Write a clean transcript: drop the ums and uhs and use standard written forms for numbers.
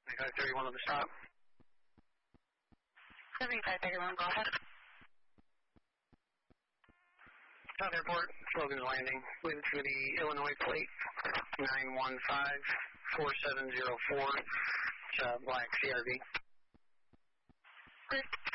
2531 on the stop. 7531, go ahead. South Airport, Logan's Landing, leaving through the Illinois plate, 915-4704, it's a black CRV. Good.